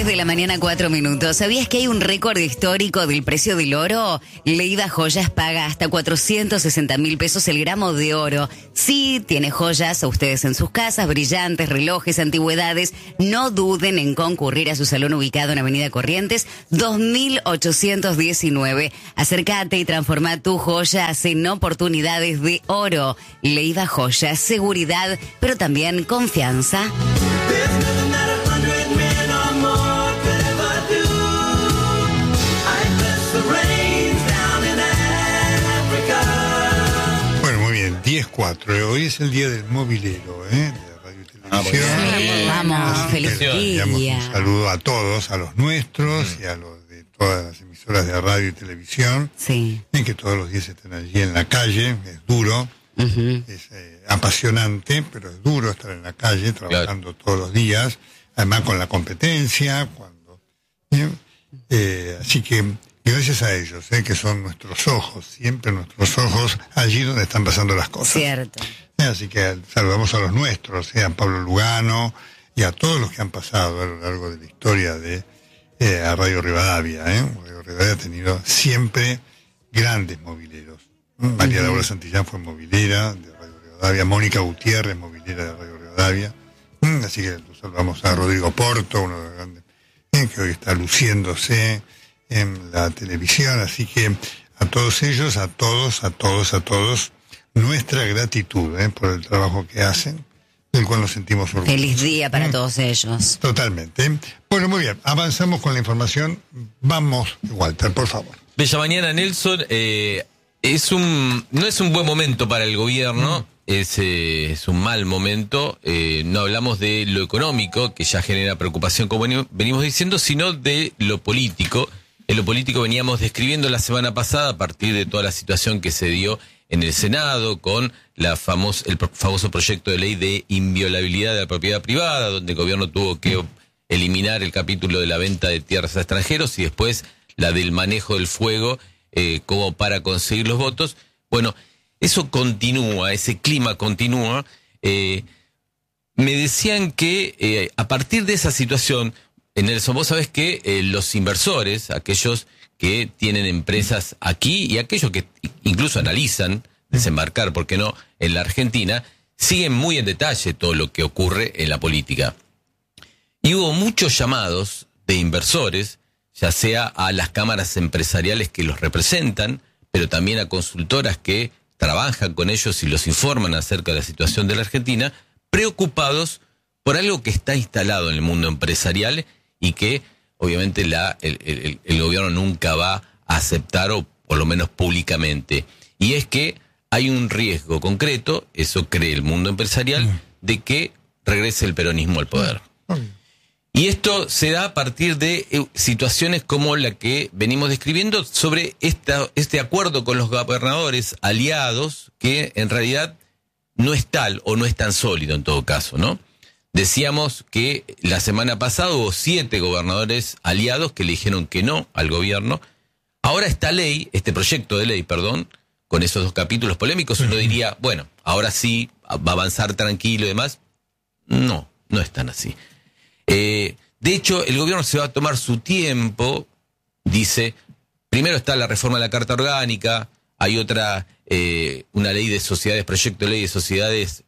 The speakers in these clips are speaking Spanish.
de la mañana, 4 minutos. ¿Sabías que hay un récord histórico del precio del oro? Leiva Joyas paga hasta 460.000 pesos el gramo de oro. Si tiene joyas a ustedes en sus casas, brillantes, relojes, antigüedades, no duden en concurrir a su salón ubicado en Avenida Corrientes 2819. Acércate y transforma tu joya en oportunidades de oro. Leiva Joyas, seguridad, pero también confianza. Bueno, muy bien, 10:04. Hoy es el día del mobilero, de radio y televisión. Vamos, feliz día. Un saludo a todos, a los nuestros y a los de todas las emisoras de radio y televisión. Sí. Que todos los días estén allí en la calle, es duro. Es apasionante, pero es duro estar en la calle trabajando todos los días, además con la competencia, así que gracias a ellos, que son nuestros ojos, siempre nuestros ojos allí donde están pasando las cosas. Cierto. Así que saludamos a los nuestros, a Pablo Lugano y a todos los que han pasado a lo largo de la historia de a Radio Rivadavia. Radio Rivadavia ha tenido siempre grandes mobileros. María Laura Santillán fue movilera de Radio Rivadavia, Mónica Gutiérrez, movilera de Radio Rivadavia. Así que saludamos a Rodrigo Porto, uno de los grandes, que hoy está luciéndose en la televisión. Así que a todos ellos, a todos, nuestra gratitud por el trabajo que hacen, del cual nos sentimos orgullosos. Feliz día para todos ellos. Totalmente. Bueno, muy bien, avanzamos con la información. Vamos, Walter, por favor. Bella mañana, Nelson. No es un buen momento para el gobierno, es un mal momento. No hablamos de lo económico, que ya genera preocupación, como venimos diciendo, sino de lo político. En lo político veníamos describiendo la semana pasada, a partir de toda la situación que se dio en el Senado, con el famoso proyecto de ley de inviolabilidad de la propiedad privada, donde el gobierno tuvo que eliminar el capítulo de la venta de tierras a extranjeros y después la del manejo del fuego, como para conseguir los votos. Bueno, eso continúa, ese clima continúa. Me decían que a partir de esa situación, Nelson, vos sabés que los inversores, aquellos que tienen empresas aquí y aquellos que incluso analizan desembarcar, ¿por qué no?, en la Argentina, siguen muy en detalle todo lo que ocurre en la política. Y hubo muchos llamados de inversores, ya sea a las cámaras empresariales que los representan, pero también a consultoras que trabajan con ellos y los informan acerca de la situación de la Argentina, preocupados por algo que está instalado en el mundo empresarial y que obviamente el gobierno nunca va a aceptar, o por lo menos públicamente. Y es que hay un riesgo concreto, eso cree el mundo empresarial, de que regrese el peronismo al poder. Y esto se da a partir de situaciones como la que venimos describiendo sobre este acuerdo con los gobernadores aliados, que en realidad no es tal o no es tan sólido en todo caso, ¿no? Decíamos que la semana pasada hubo 7 gobernadores aliados que le dijeron que no al gobierno. Ahora este proyecto de ley, con esos 2 capítulos polémicos, uno diría, bueno, ahora sí, va a avanzar tranquilo y demás. No es tan así. De hecho, el gobierno se va a tomar su tiempo, dice, primero está la reforma de la Carta Orgánica, hay otra, una ley de sociedades, proyecto de ley de sociedades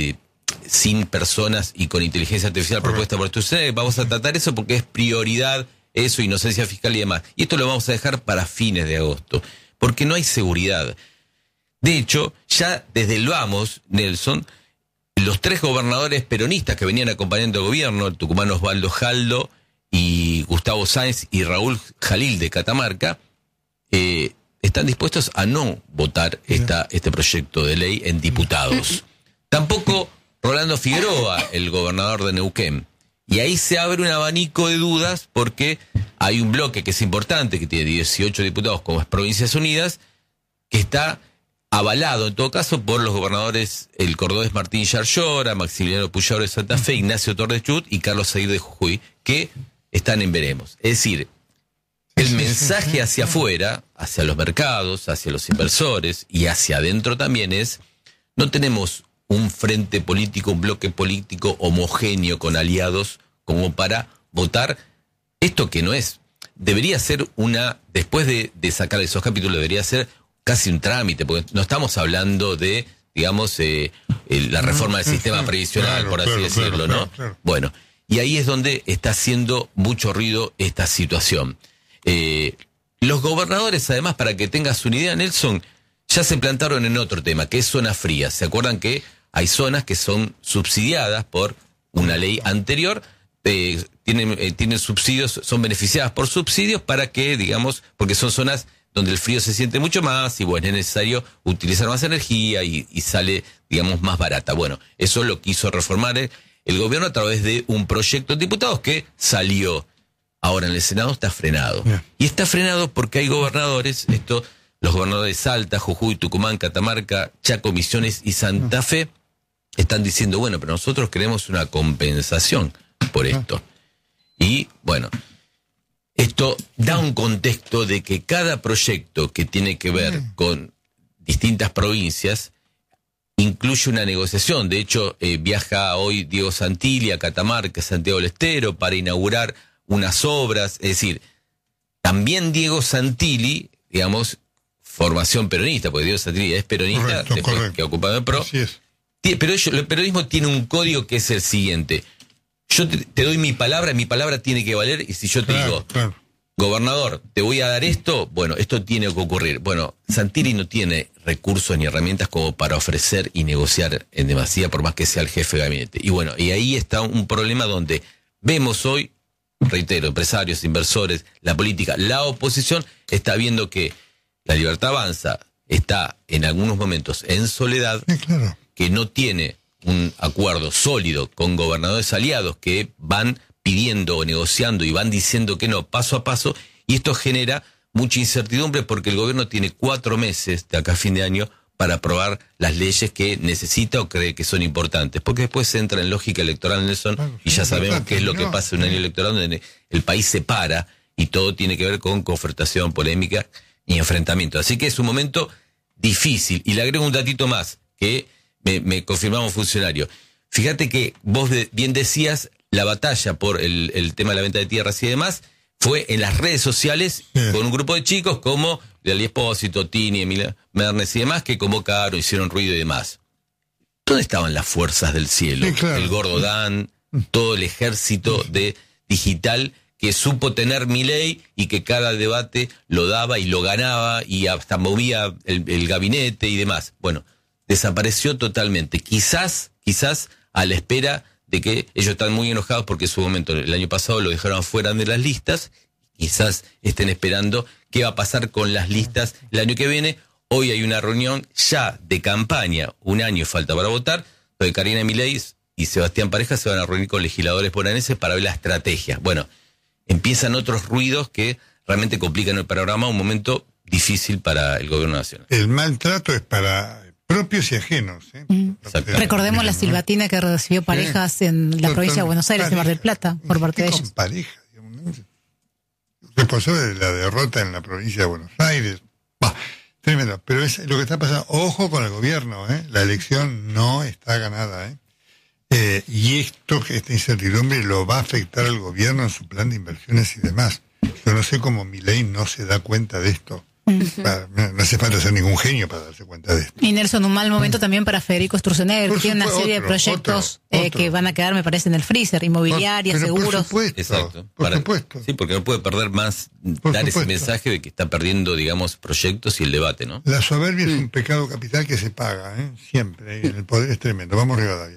sin personas y con inteligencia artificial propuesta por ustedes. Vamos a tratar eso porque es prioridad, eso, inocencia fiscal y demás. Y esto lo vamos a dejar para fines de agosto, porque no hay seguridad. De hecho, ya desde el vamos, Nelson, los 3 gobernadores peronistas que venían acompañando al gobierno, el tucumano Osvaldo Jaldo y Gustavo Sáenz y Raúl Jalil de Catamarca, están dispuestos a no votar este proyecto de ley en diputados. Tampoco Rolando Figueroa, el gobernador de Neuquén. Y ahí se abre un abanico de dudas porque hay un bloque que es importante, que tiene 18 diputados como es Provincias Unidas, que está avalado en todo caso por los gobernadores, el cordobés Martín Yarlora, Maximiliano Puyaro de Santa Fe, Ignacio Torres Chubut y Carlos Saír de Jujuy, que están en veremos. Es decir, el mensaje hacia afuera, hacia los mercados, hacia los inversores y hacia adentro también es, no tenemos un frente político, un bloque político homogéneo con aliados como para votar esto que no es, debería ser después de sacar esos capítulos, debería ser casi un trámite, porque no estamos hablando de, digamos, la reforma del sistema previsional, por así decirlo, ¿no? Claro. Bueno, y ahí es donde está haciendo mucho ruido esta situación. Los gobernadores, además, para que tengas una idea, Nelson, ya se plantaron en otro tema, que es zona fría. ¿Se acuerdan que hay zonas que son subsidiadas por una ley anterior? Tienen subsidios, son beneficiadas por subsidios para que, digamos, porque son zonas donde el frío se siente mucho más y bueno, es necesario utilizar más energía y sale, digamos, más barata. Bueno, eso lo quiso reformar el gobierno a través de un proyecto de diputados que salió. Ahora en el Senado está frenado. Yeah. Y está frenado porque hay gobernadores, los gobernadores de Salta, Jujuy, Tucumán, Catamarca, Chaco, Misiones y Santa Fe, están diciendo, bueno, pero nosotros queremos una compensación por esto. Y bueno, esto da un contexto de que cada proyecto que tiene que ver con distintas provincias incluye una negociación. De hecho, viaja hoy Diego Santilli a Catamarca, Santiago del Estero, para inaugurar unas obras. Es decir, también Diego Santilli, digamos, formación peronista, porque Diego Santilli es peronista, después que ha ocupado el PRO. Pero el peronismo tiene un código que es el siguiente. Yo te doy mi palabra tiene que valer, y si yo te digo, gobernador, te voy a dar esto, bueno, esto tiene que ocurrir. Bueno, Santilli no tiene recursos ni herramientas como para ofrecer y negociar en demasía, por más que sea el jefe de gabinete. Y bueno, y ahí está un problema donde vemos hoy, reitero, empresarios, inversores, la política, la oposición está viendo que La Libertad Avanza está en algunos momentos en soledad, que no tiene un acuerdo sólido con gobernadores aliados que van pidiendo o negociando y van diciendo que no, paso a paso, y esto genera mucha incertidumbre porque el gobierno tiene 4 meses de acá a fin de año para aprobar las leyes que necesita o cree que son importantes, porque después se entra en lógica electoral, Nelson, y ya sabemos qué es lo que pasa en un año electoral donde el país se para y todo tiene que ver con confrontación, polémica y enfrentamiento. Así que es un momento difícil. Y le agrego un datito más que me confirmaba un funcionario. Fíjate que vos bien decías, la batalla por el tema de la venta de tierras y demás fue en las redes sociales con un grupo de chicos como Lali Espósito, Tini, Emilia Mernes y demás, que convocaron, hicieron ruido y demás. ¿Dónde estaban las fuerzas del cielo? El Gordo Dan, todo el ejército de digital que supo tener Milei y que cada debate lo daba y lo ganaba y hasta movía el gabinete y demás. Bueno, desapareció totalmente. Quizás a la espera de que ellos están muy enojados porque en su momento, el año pasado, lo dejaron fuera de las listas. Quizás estén esperando qué va a pasar con las listas el año que viene. Hoy hay una reunión ya de campaña, un año falta para votar, donde Karina Milei y Sebastián Pareja se van a reunir con legisladores bonaerenses para ver la estrategia. Bueno, empiezan otros ruidos que realmente complican el panorama, un momento difícil para el gobierno nacional. El maltrato es para propios y ajenos. Recordemos la silbatina que recibió Parejas en la provincia de Buenos Aires, en Mar del Plata, por parte de ellos. Pareja, responsable de la derrota en la provincia de Buenos Aires. Tremendo. Pero es lo que está pasando. Ojo con el gobierno, la elección no está ganada, y esta incertidumbre lo va a afectar al gobierno en su plan de inversiones y demás. Yo no sé cómo Milei no se da cuenta de esto. No hace falta ser ningún genio para darse cuenta de esto. Y Nelson, un mal momento también para Federico Sturzenegger, que tiene una serie de proyectos que van a quedar, me parece, en el freezer, inmobiliaria, seguros. Por supuesto. Exacto. Por supuesto. Sí, porque no puede perder más, dar ese mensaje de que está perdiendo, digamos, proyectos y el debate, ¿no? La soberbia es un pecado capital que se paga, siempre. Y el poder es tremendo. Vamos, Rivadavia.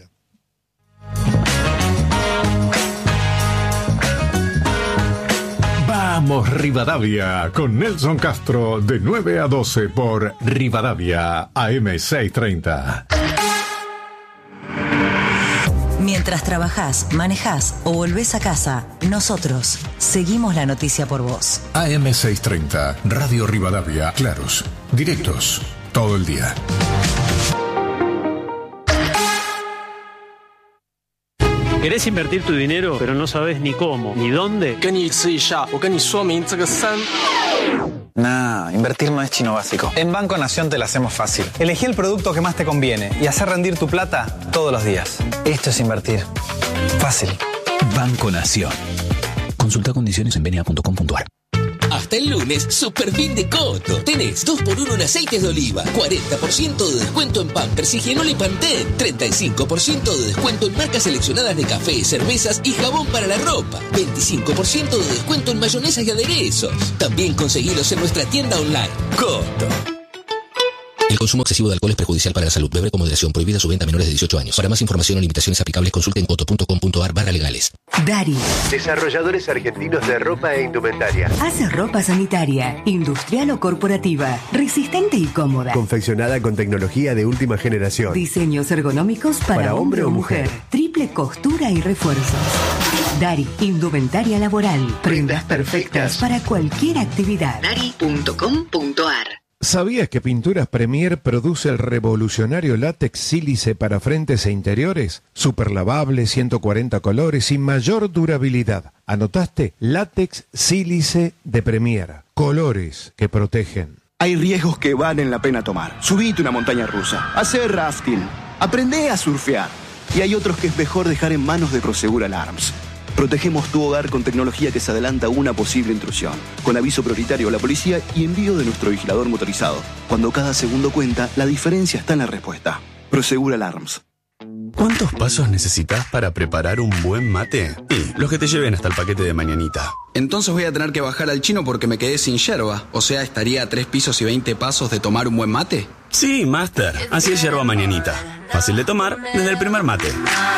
Vamos Rivadavia con Nelson Castro de 9 a 12 por Rivadavia AM630. Mientras trabajás, manejás o volvés a casa, nosotros seguimos la noticia por vos. AM630, Radio Rivadavia, claros, directos, todo el día. ¿Querés invertir tu dinero, pero no sabes ni cómo, ni dónde? Nah, invertir no es chino básico. En Banco Nación te la hacemos fácil. Elegí el producto que más te conviene y hacer rendir tu plata todos los días. Esto es invertir. Fácil. Banco Nación. Consulta condiciones en bna.com.ar. Hasta el lunes, super fin de Coto. Tenés 2x1 en aceites de oliva, 40% de descuento en Pampers y Genol y Pantene, 35% de descuento en marcas seleccionadas de café, cervezas y jabón para la ropa, 25% de descuento en mayonesas y aderezos. También conseguilos en nuestra tienda online. Coto. El consumo excesivo de alcohol es perjudicial para la salud. Beber con moderación. Prohibida su venta a menores de 18 años. Para más información o limitaciones aplicables, consulte en coto.com.ar/legales. Dari. Desarrolladores argentinos de ropa e indumentaria. Hace ropa sanitaria, industrial o corporativa, resistente y cómoda. Confeccionada con tecnología de última generación. Diseños ergonómicos para hombre o mujer. Triple costura y refuerzos. Dari. Indumentaria laboral. Prendas perfectas para cualquier actividad. Dari.com.ar. ¿Sabías que Pinturas Premier produce el revolucionario látex sílice para frentes e interiores? Super lavable, 140 colores y mayor durabilidad. ¿Anotaste? Látex sílice de Premier. Colores que protegen. Hay riesgos que valen la pena tomar. Subite una montaña rusa, hacer rafting, aprende a surfear. Y hay otros que es mejor dejar en manos de Prosegur Alarms. Protegemos tu hogar con tecnología que se adelanta a una posible intrusión, con aviso prioritario a la policía y envío de nuestro vigilador motorizado. Cuando cada segundo cuenta, la diferencia está en la respuesta. Prosegur Alarms. ¿Cuántos pasos necesitas para preparar un buen mate? Y los que te lleven hasta el paquete de mañanita. Entonces voy a tener que bajar al chino porque me quedé sin yerba. O sea, estaría a 3 pisos y 20 pasos de tomar un buen mate. Sí, Master. Así es yerba mañanita. Fácil de tomar desde el primer mate.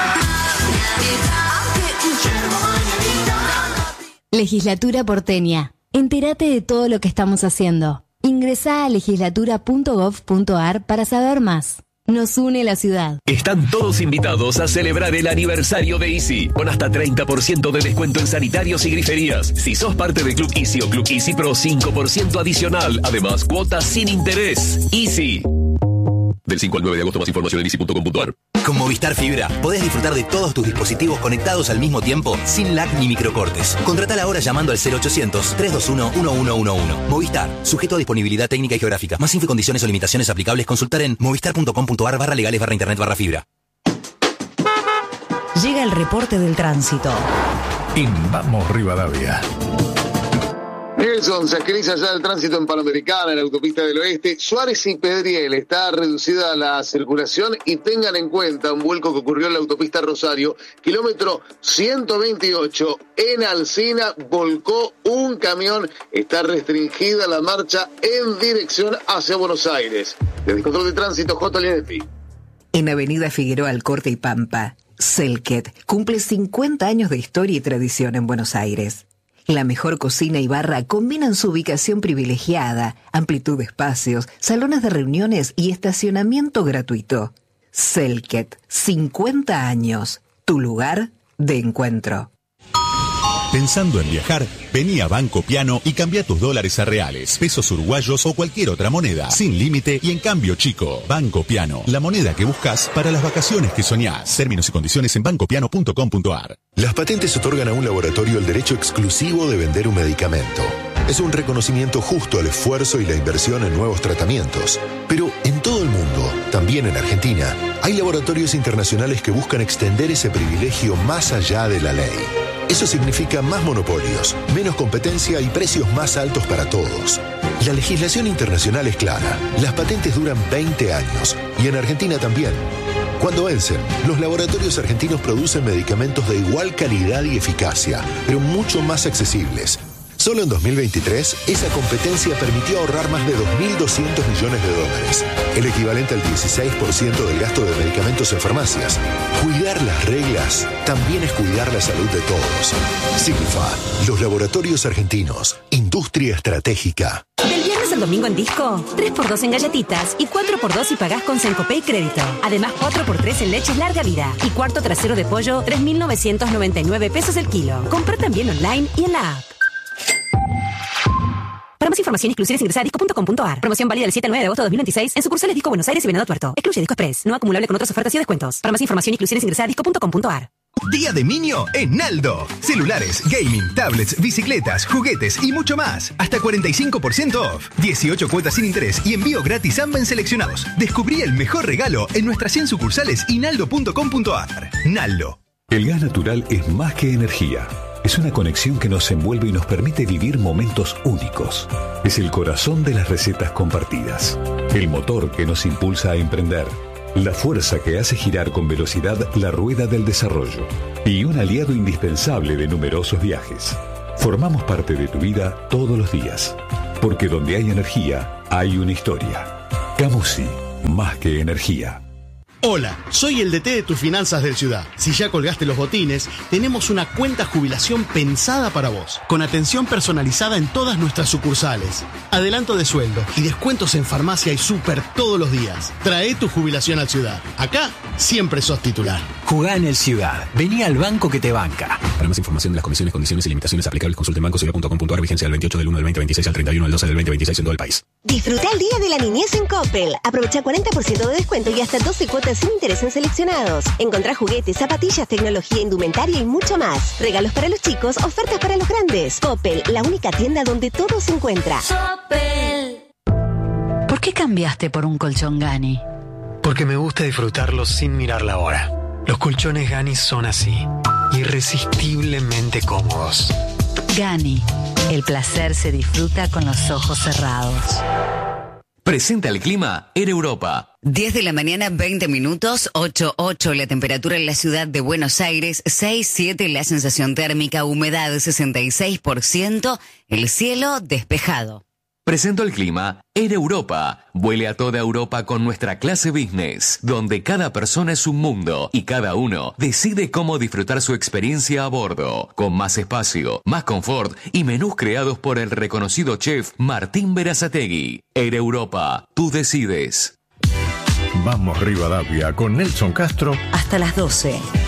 Legislatura porteña. Entérate de todo lo que estamos haciendo. Ingresá a legislatura.gov.ar para saber más. Nos une la ciudad. Están todos invitados a celebrar el aniversario de Easy, con hasta 30% de descuento en sanitarios y griferías. Si sos parte de Club Easy o Club Easy Pro, 5% adicional. Además, cuotas sin interés. Easy. Del 5 al 9 de agosto, más información en easy.com.ar. Con Movistar Fibra podés disfrutar de todos tus dispositivos conectados al mismo tiempo, sin lag ni microcortes. Contratala ahora llamando al 0800-321-1111. Movistar, sujeto a disponibilidad técnica y geográfica. Más info y condiciones o limitaciones aplicables, consultar en movistar.com.ar/legales/internet/fibra. Llega el reporte del tránsito. En Vamos Rivadavia. Nelson, se agiliza ya el tránsito en Panamericana, en la autopista del Oeste. Suárez y Pedriel, está reducida la circulación y tengan en cuenta un vuelco que ocurrió en la autopista Rosario, kilómetro 128, en Alsina, volcó un camión. Está restringida la marcha en dirección hacia Buenos Aires. Desde el control de tránsito, J. Linetti. En Avenida Figueroa Alcorte y Pampa, Selket cumple 50 años de historia y tradición en Buenos Aires. La mejor cocina y barra combinan su ubicación privilegiada, amplitud de espacios, salones de reuniones y estacionamiento gratuito. Selket, 50 años, tu lugar de encuentro. Pensando en viajar, vení a Banco Piano y cambia tus dólares a reales, pesos uruguayos o cualquier otra moneda, sin límite y en cambio chico. Banco Piano, la moneda que buscas para las vacaciones que soñás. Términos y condiciones en bancopiano.com.ar. Las patentes otorgan a un laboratorio el derecho exclusivo de vender un medicamento. Es un reconocimiento justo al esfuerzo y la inversión en nuevos tratamientos. Pero en todo el mundo, también en Argentina, hay laboratorios internacionales que buscan extender ese privilegio más allá de la ley. Eso significa más monopolios, menos competencia y precios más altos para todos. La legislación internacional es clara. Las patentes duran 20 años y en Argentina también. Cuando vencen, los laboratorios argentinos producen medicamentos de igual calidad y eficacia, pero mucho más accesibles. Solo en 2023, esa competencia permitió ahorrar más de 2.200 millones de dólares, el equivalente al 16% del gasto de medicamentos en farmacias. Cuidar las reglas también es cuidar la salud de todos. Sigfa, los laboratorios argentinos, industria estratégica. Del viernes al domingo en Disco, 3x2 en galletitas y 4x2 si pagás con Sencopay Crédito. Además, 4x3 en leches larga vida y cuarto trasero de pollo, 3.999 pesos el kilo. Compra también online y en la app. Para más información, exclusiones, ingresa a disco.com.ar. Promoción válida del 7 al 9 de agosto de 2026 en sucursales Disco Buenos Aires y Venado Tuerto. Excluye Disco Express. No acumulable con otras ofertas y descuentos. Para más información, exclusiones, ingresa a disco.com.ar. Día de Minio en Naldo. Celulares, gaming, tablets, bicicletas, juguetes y mucho más. Hasta 45% off. 18 cuotas sin interés y envío gratis AMBA en seleccionados. Descubrí el mejor regalo en nuestras 100 sucursales y naldo.com.ar. Naldo. El gas natural es más que energía. Es una conexión que nos envuelve y nos permite vivir momentos únicos. Es el corazón de las recetas compartidas. El motor que nos impulsa a emprender. La fuerza que hace girar con velocidad la rueda del desarrollo. Y un aliado indispensable de numerosos viajes. Formamos parte de tu vida todos los días. Porque donde hay energía, hay una historia. Camusi, más que energía. Hola, soy el DT de tus finanzas del Ciudad. Si ya colgaste los botines, tenemos una cuenta jubilación pensada para vos, con atención personalizada en todas nuestras sucursales, adelanto de sueldo y descuentos en farmacia y súper todos los días. Trae tu jubilación al Ciudad. Acá siempre sos titular. Jugá en el Ciudad. Vení al banco que te banca. Para más información de las comisiones, condiciones y limitaciones aplicables, consulte en bancociudad.com.ar. Vigencia del 28 del 1 del 2026 al 31 del 12 del 2026 en todo el país. Disfruta el Día de la Niñez en Coppel. Aprovecha 40% de descuento y hasta 12 cuotas sin interés en seleccionados. Encontrá juguetes, zapatillas, tecnología, indumentaria y mucho más. Regalos para los chicos, ofertas para los grandes. Coppel, la única tienda donde todo se encuentra. Coppel. ¿Por qué cambiaste por un colchón Gani? Porque me gusta disfrutarlos sin mirar la hora. Los colchones Gani son así, irresistiblemente cómodos. Gani, el placer se disfruta con los ojos cerrados. Presenta el clima en Europa. 10 de la mañana, 20 minutos, 8:08 la temperatura en la ciudad de Buenos Aires, 6:07 la sensación térmica, humedad 66%, el cielo despejado. Presento el clima en Europa. Vuele a toda Europa con nuestra clase business, donde cada persona es un mundo y cada uno decide cómo disfrutar su experiencia a bordo, con más espacio, más confort y menús creados por el reconocido chef Martín Berazategui. Air Europa, tú decides. Vamos Rivadavia con Nelson Castro hasta las 12.